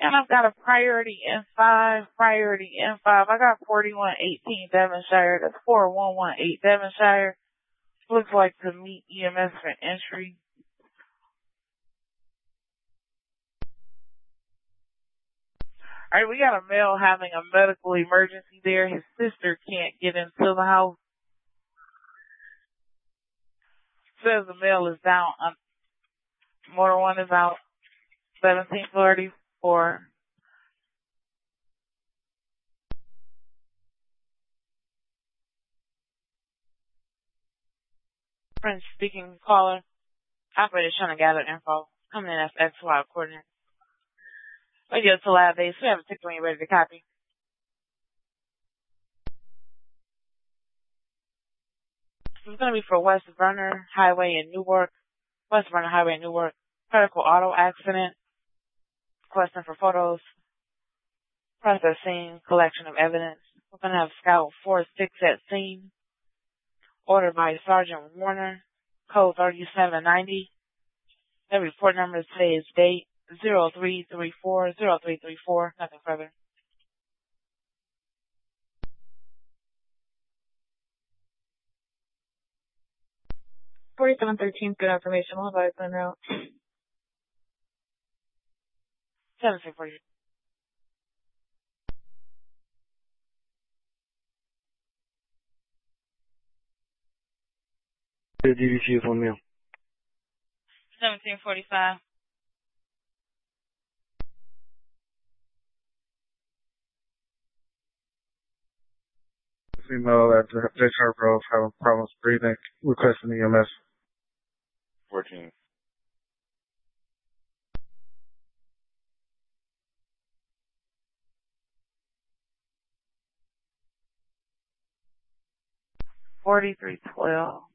And I've got a priority N5, I got 4118 Devonshire. That's 4118 Devonshire. Looks like to meet EMS for entry. Alright, we got a male having a medical emergency there. His sister can't get into the house. Says the male is down. Motor 1 is out. 1744. French speaking caller. Operator trying to gather info. Coming in as XY coordinates. Radio to lab base. We have a ticket when you're ready to copy. This is going to be for West Verner Highway in Newark. West Verner Highway in Newark. Critical auto accident. Question for photos. Process scene. Collection of evidence. We're going to have Scout 4-6 at scene. Ordered by Sergeant Warner. Code 3790. The report number says date 0334. Nothing further. Good information. We'll advise en route. 7640. The DVC is 1 mil. 1745. Female at Desert Grove having problems breathing, requesting EMS. 14. $43.12.